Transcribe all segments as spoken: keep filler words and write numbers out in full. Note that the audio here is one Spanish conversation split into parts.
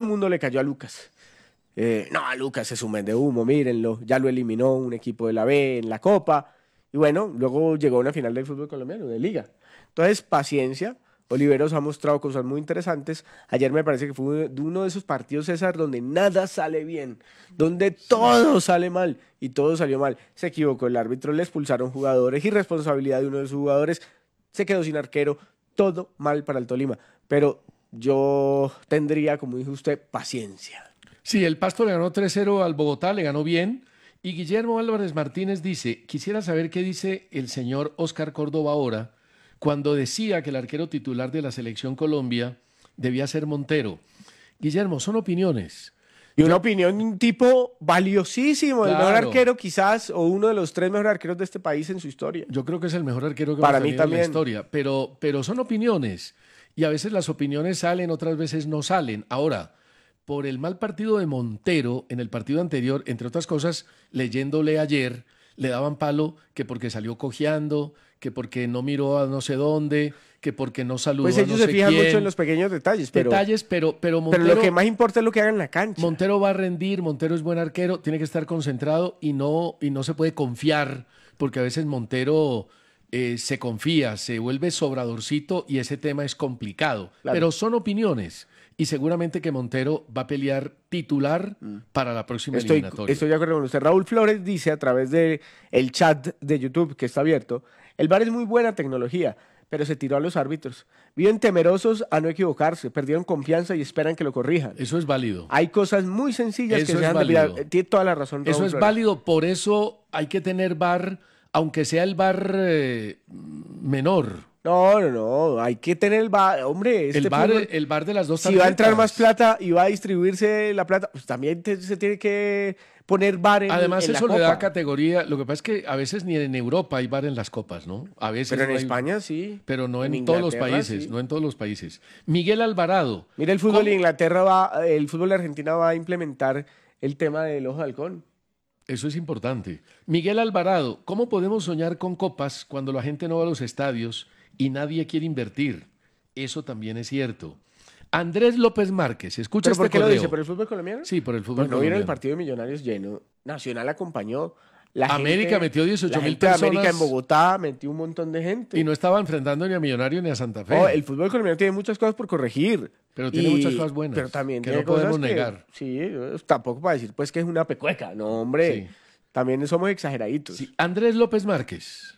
mundo le cayó a Lucas. Eh, no, Lucas es un vende humo, mírenlo, ya lo eliminó un equipo de la B en la Copa. Y bueno, luego llegó a una final del fútbol colombiano, de Liga. Entonces, paciencia. Oliveros ha mostrado cosas muy interesantes. Ayer me parece que fue uno de esos partidos, César, donde nada sale bien, donde todo sale mal y todo salió mal. Se equivocó el árbitro, le expulsaron jugadores, irresponsabilidad de uno de sus jugadores, se quedó sin arquero, todo mal para el Tolima. Pero yo tendría, como dijo usted, paciencia. Sí, el Pasto le ganó tres cero al Bogotá, le ganó bien. Y Guillermo Álvarez Martínez dice, quisiera saber qué dice el señor Óscar Córdoba ahora, cuando decía que el arquero titular de la Selección Colombia debía ser Montero. Guillermo, son opiniones. Y una Yo, opinión de un tipo valiosísimo, claro. El mejor arquero quizás, o uno de los tres mejores arqueros de este país en su historia. Yo creo que es el mejor arquero que Para hemos mí tenido también. en la historia, pero, pero son opiniones. Y a veces las opiniones salen, otras veces no salen. Ahora, por el mal partido de Montero en el partido anterior, entre otras cosas, leyéndole ayer, le daban palo que porque salió cojeando, que porque no miró a no sé dónde, que porque no saludó pues a ellos no se sé fijan quién. mucho en los pequeños detalles, pero, detalles, pero, pero, Montero, pero lo que más importa es lo que haga en la cancha. Montero va a rendir, Montero es buen arquero, tiene que estar concentrado y no, y no se puede confiar, porque a veces Montero eh, se confía, se vuelve sobradorcito y ese tema es complicado. Claro. Pero son opiniones. Y seguramente que Montero va a pelear titular mm. para la próxima estoy, eliminatoria. Estoy de acuerdo con usted. Raúl Flores dice a través del de chat de YouTube que está abierto, el V A R es muy buena tecnología, pero se tiró a los árbitros. Viven temerosos a no equivocarse, perdieron confianza y esperan que lo corrijan. Eso es válido. Hay cosas muy sencillas eso que se es han válido. de mirar. Tiene toda la razón, Raúl Eso es Flores. válido, por eso hay que tener V A R, aunque sea el V A R eh, menor. No, no, no, hay que tener el V A R, hombre. Este el, V A R, fútbol, el V A R de las dos tarjetas. Si tarjetas. va a entrar más plata y va a distribuirse la plata, pues también te, se tiene que poner V A R en, Además, en eso la le copa. da categoría. Lo que pasa es que a veces ni en Europa hay V A R en las copas, ¿no? A veces pero en no hay, España sí. Pero no en, en todos los países, sí. no en todos los países. Miguel Alvarado. Mira, el fútbol ¿cómo? de Inglaterra va, el fútbol de Argentina va a implementar el tema del ojo de halcón. Eso es importante. Miguel Alvarado, ¿cómo podemos soñar con copas cuando la gente no va a los estadios y nadie quiere invertir? Eso también es cierto. Andrés López Márquez, escucha ¿Pero este por qué correo. lo dice? ¿Por el fútbol colombiano? Sí, por el fútbol pues no colombiano. vieron el partido de Millonarios lleno. Nacional acompañó. La América gente, metió dieciocho mil personas. personas. América en Bogotá metió un montón de gente. Y no estaba enfrentando ni a Millonarios ni a Santa Fe. Oh, el fútbol colombiano tiene muchas cosas por corregir. Pero tiene y, muchas cosas buenas. Pero también que tiene no podemos cosas negar. Que, sí, tampoco para decir pues que es una pecueca. No, hombre. Sí. También somos exageraditos. Sí. Andrés López Márquez.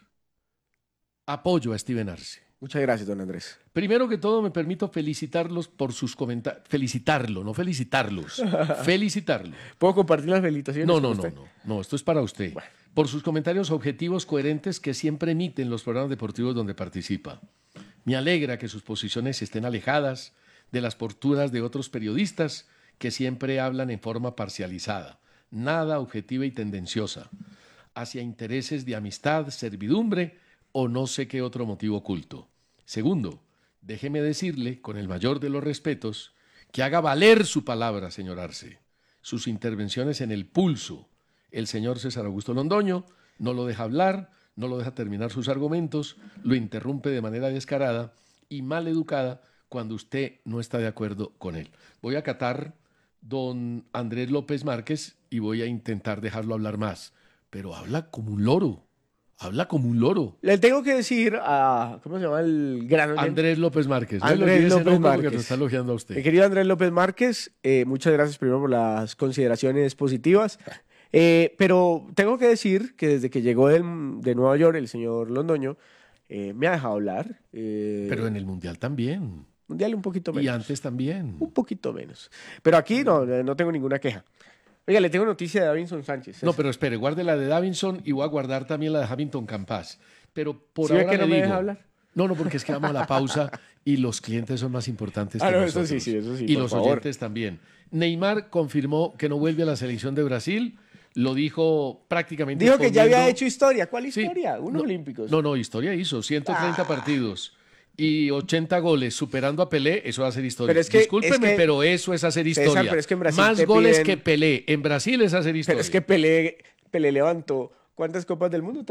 Apoyo a Steven Arce. Muchas gracias, don Andrés. Primero que todo, me permito felicitarlos por sus comentarios. Felicitarlo, no felicitarlos. Felicitarlo. ¿Puedo compartir las felicitaciones? No, no, con no, usted? no. No, esto es para usted. Bueno. Por sus comentarios objetivos, coherentes, que siempre emiten los programas deportivos donde participa. Me alegra que sus posiciones estén alejadas de las posturas de otros periodistas que siempre hablan en forma parcializada, nada objetiva y tendenciosa, hacia intereses de amistad, servidumbre o no sé qué otro motivo oculto. Segundo, déjeme decirle, con el mayor de los respetos, que haga valer su palabra, señor Arce, sus intervenciones en el pulso. El señor César Augusto Londoño no lo deja hablar, no lo deja terminar sus argumentos, lo interrumpe de manera descarada y mal educada cuando usted no está de acuerdo con él. Voy a acatar don Andrés López Márquez y voy a intentar dejarlo hablar más, pero habla como un loro. Habla como un loro. Le tengo que decir a... ¿Cómo se llama el gran oyente? Andrés López Márquez. Andrés López Márquez. Porque te está elogiando a usted. Mi querido Andrés López Márquez, eh, muchas gracias primero por las consideraciones positivas. Eh, pero tengo que decir que desde que llegó del, de Nueva York el señor Londoño, eh, me ha dejado hablar. Eh, pero en el Mundial también. Mundial un poquito menos. Y antes también. Un poquito menos. Pero aquí no, no tengo ninguna queja. Oiga, le tengo noticia de Davinson Sánchez. No, pero espere, guarde la de Davinson y voy a guardar también la de Hamilton Campas. Pero por ¿Sí ahora ve que no le me digo, deja hablar? No, no, porque es que vamos a la pausa y los clientes son más importantes ah, que no, nosotros. Eso sí, sí, eso sí, y por los favor. oyentes también. Neymar confirmó que no vuelve a la selección de Brasil. Lo dijo prácticamente. Dijo que ya poniendo... había hecho historia. ¿Cuál historia? Sí, Unos no, olímpicos. No, no, historia hizo. ciento treinta ah. partidos. Y ochenta goles superando a Pelé, eso va a ser historia. Pero es que, Discúlpeme, es que, pero eso es hacer historia. César, pero es que en Brasil Más te goles piden... que Pelé. En Brasil es hacer historia. Pero es que Pelé, Pelé levantó, ¿cuántas copas del mundo? ¿Tres? Tres.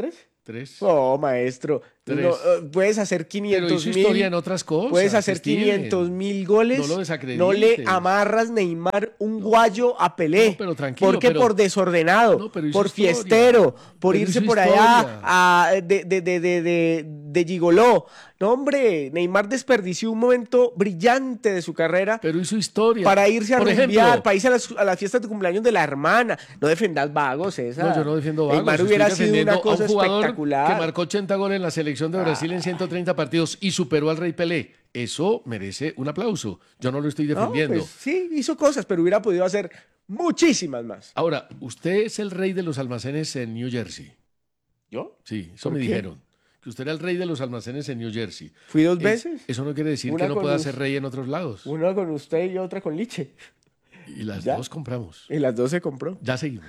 Tres. Oh, maestro. Tres. No, uh, puedes hacer quinientos Pero hizo mil. historia en otras cosas. Puedes hacer Steven. quinientos mil goles. No lo desacredites. No le amarras, Neymar, un guayo a Pelé. No, pero tranquilo, ¿Por qué? pero- Por desordenado, No, pero hizo por historia. fiestero, por Pero irse hizo por historia. allá a, de, de, de, de, de, de gigoló. No, hombre, Neymar desperdició un momento brillante de su carrera Pero hizo historia. para irse a Por rumbear, ejemplo, para irse a las, a las fiestas de cumpleaños de la hermana. No defendas vagos, esa. No, yo no defiendo vagos. Neymar Estoy hubiera sido defendiendo una cosa a un jugador espectacular. que marcó ochenta goles en la selección de Brasil en ciento treinta partidos y superó al Rey Pelé. Eso merece un aplauso. Yo no lo estoy No, defendiendo. pues sí, hizo cosas, pero hubiera podido hacer muchísimas más. Ahora, usted es el rey de los almacenes en New Jersey. ¿Yo? Sí, eso ¿Por me qué? dijeron. Que usted era el rey de los almacenes en New Jersey. Fui dos Es- veces. Eso no quiere decir Una que no con pueda us- ser rey en otros lados. Una con usted y otra con Liche. Y las ¿Ya? dos compramos. Y las dos se compró. Ya seguimos.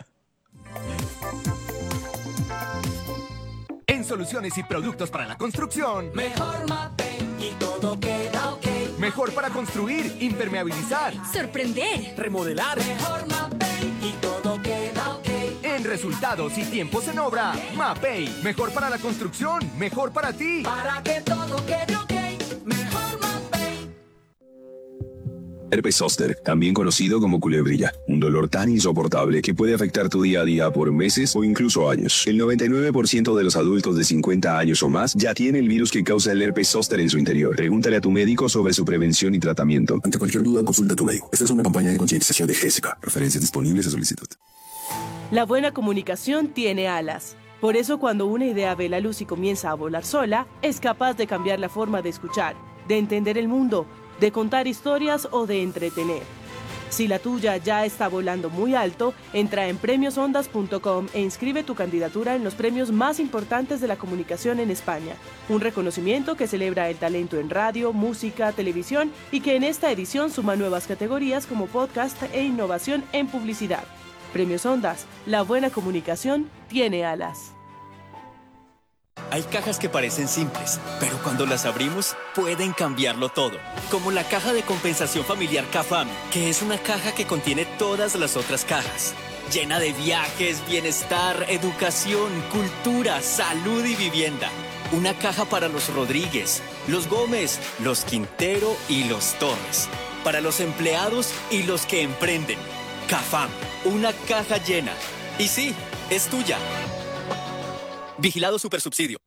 En soluciones y productos para la construcción, Mejor Mapei y todo queda ok. mejor para construir, impermeabilizar. Sorprender. Remodelar. Mejor Mapei y todo queda ok. En resultados y tiempos en obra, Mapei. Mejor para la construcción, mejor para ti. Para que todo quede ok. Mejor Mapei. Herpes zóster, también conocido como culebrilla, un dolor tan insoportable que puede afectar tu día a día por meses o incluso años. El noventa y nueve por ciento de los adultos de cincuenta años o más ya tiene el virus que causa el herpes zóster en su interior. Pregúntale a tu médico sobre su prevención y tratamiento. Ante cualquier duda, consulta a tu médico. Esta es una campaña de concientización de Jessica. Referencias disponibles a solicitud. La buena comunicación tiene alas. Por eso cuando una idea ve la luz y comienza a volar sola, es capaz de cambiar la forma de escuchar, de entender el mundo, de contar historias o de entretener. Si la tuya ya está volando muy alto, entra en premios ondas punto com e inscribe tu candidatura en los premios más importantes de la comunicación en España. Un reconocimiento que celebra el talento en radio, música, televisión y que en esta edición suma nuevas categorías como podcast e innovación en publicidad. Premios Ondas, la buena comunicación tiene alas. Hay cajas que parecen simples, pero cuando las abrimos pueden cambiarlo todo. Como la caja de compensación familiar CAFAM, que es una caja que contiene todas las otras cajas. Llena de viajes, bienestar, educación, cultura, salud y vivienda. Una caja para los Rodríguez, los Gómez, los Quintero y los Torres. Para los empleados y los que emprenden. CAFAM, una caja llena. Y sí, es tuya. Vigilado Supersubsidio.